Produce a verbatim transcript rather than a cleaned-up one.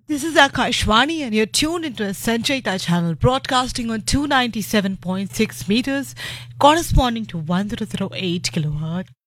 This is Akashvani, and you're tuned into a Sanchayita channel broadcasting on two ninety-seven point six meters, corresponding to one thousand eight kilohertz.